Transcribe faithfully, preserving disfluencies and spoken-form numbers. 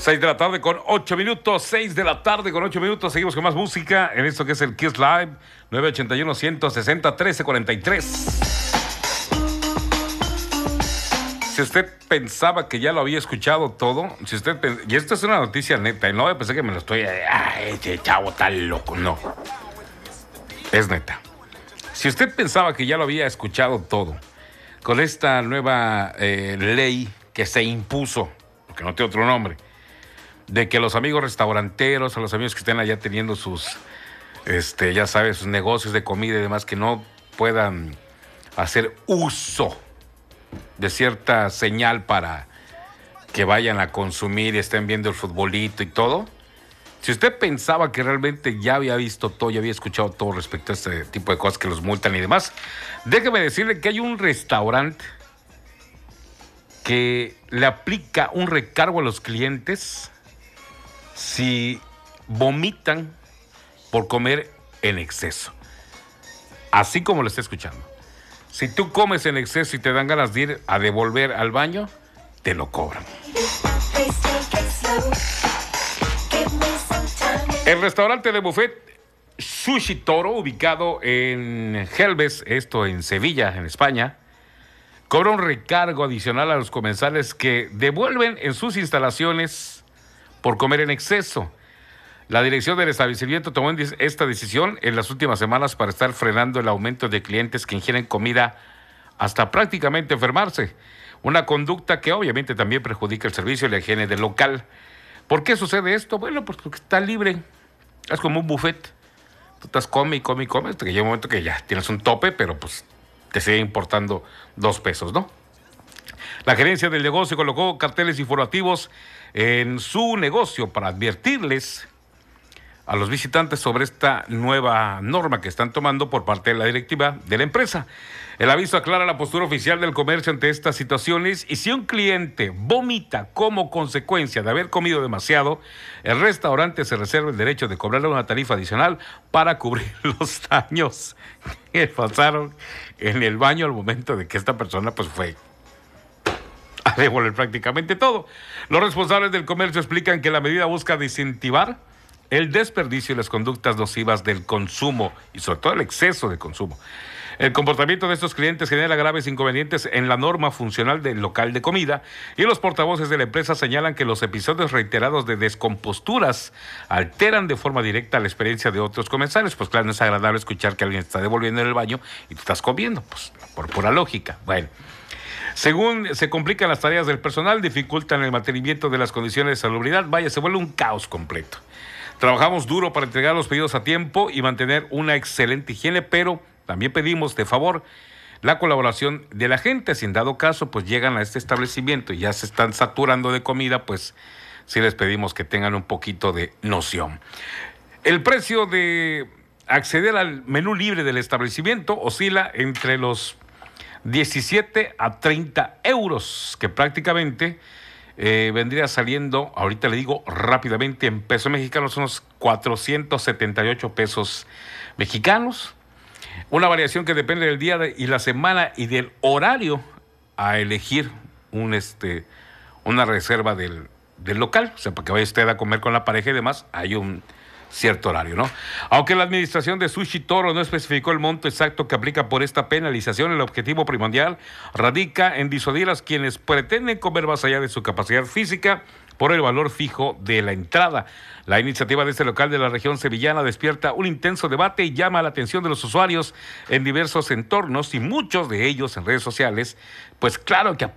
seis de la tarde con ocho minutos, seis de la tarde con ocho minutos, seguimos con más música en esto que es el Kiss Live, nueve ochenta y uno, ciento sesenta, trece cuarenta y tres. Si usted pensaba que ya lo había escuchado todo, si usted y esto es una noticia neta, y no pensé que me lo estoy, ay, ese chavo tan loco, no, es neta. Si usted pensaba que ya lo había escuchado todo, con esta nueva eh, ley que se impuso, porque no tiene otro nombre, de que los amigos restauranteros, a los amigos que estén allá teniendo sus, este, ya sabes, sus negocios de comida y demás, que no puedan hacer uso de cierta señal para que vayan a consumir y estén viendo el futbolito y todo. Si usted pensaba que realmente ya había visto todo, ya había escuchado todo respecto a este tipo de cosas que los multan y demás, déjeme decirle que hay un restaurante que le aplica un recargo a los clientes si vomitan por comer en exceso. Así como lo está escuchando. Si tú comes en exceso y te dan ganas de ir a devolver al baño, te lo cobran. El restaurante de buffet Sushi Toro, ubicado en Gelbes, esto en Sevilla, en España, cobra un recargo adicional a los comensales que devuelven en sus instalaciones por comer en exceso. La dirección del establecimiento tomó esta decisión en las últimas semanas para estar frenando el aumento de clientes que ingieren comida hasta prácticamente enfermarse. Una conducta que obviamente también perjudica el servicio y la higiene del local. ¿Por qué sucede esto? Bueno, pues porque está libre. Es como un buffet. Tú estás come y come y come hasta que llega un momento que ya tienes un tope, pero pues te sigue importando dos pesos, ¿no? La gerencia del negocio colocó carteles informativos en su negocio para advertirles a los visitantes sobre esta nueva norma que están tomando por parte de la directiva de la empresa. El aviso aclara la postura oficial del comercio ante estas situaciones y si un cliente vomita como consecuencia de haber comido demasiado, el restaurante se reserva el derecho de cobrarle una tarifa adicional para cubrir los daños que pasaron en el baño al momento de que esta persona pues fue a devolver prácticamente todo. Los responsables del comercio explican que la medida busca desincentivar el desperdicio y las conductas nocivas del consumo y sobre todo el exceso de consumo. El comportamiento de estos clientes genera graves inconvenientes en la norma funcional del local de comida y los portavoces de la empresa señalan que los episodios reiterados de descomposturas alteran de forma directa la experiencia de otros comensales. Pues claro, no es agradable escuchar que alguien está devolviendo en el baño y tú estás comiendo, pues por pura lógica. Bueno. Según se complican las tareas del personal, dificultan el mantenimiento de las condiciones de salubridad, vaya, se vuelve un caos completo. Trabajamos duro para entregar los pedidos a tiempo y mantener una excelente higiene, pero también pedimos de favor la colaboración de la gente. Si en dado caso pues llegan a este establecimiento y ya se están saturando de comida, pues sí les pedimos que tengan un poquito de noción. El precio de acceder al menú libre del establecimiento oscila entre los diecisiete a treinta euros, que prácticamente eh, vendría saliendo, ahorita le digo rápidamente, en pesos mexicanos, unos cuatrocientos setenta y ocho pesos mexicanos. Una variación que depende del día de, y la semana y del horario a elegir un este una reserva del, del local, o sea, para que vaya usted a comer con la pareja y demás, hay un cierto horario, ¿no? Aunque la administración de Sushi Toro no especificó el monto exacto que aplica por esta penalización, el objetivo primordial radica en disuadir a quienes pretenden comer más allá de su capacidad física por el valor fijo de la entrada. La iniciativa de este local de la región sevillana despierta un intenso debate y llama la atención de los usuarios en diversos entornos y muchos de ellos en redes sociales, pues claro que